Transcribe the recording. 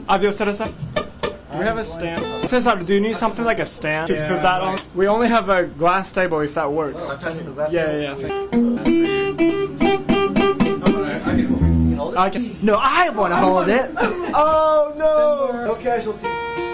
Adios, Teresa. Do we have a stand? Cesar, do you need something like a stand to put that on? We only have a glass table if that works. Yeah. Thank you. No, I want to hold it. Oh no! No casualties.